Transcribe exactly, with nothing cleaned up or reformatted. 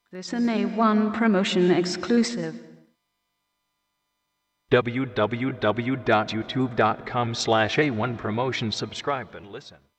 This is an A one promotion exclusive. w w w dot youtube dot com slash A one promotion. Subscribe and listen.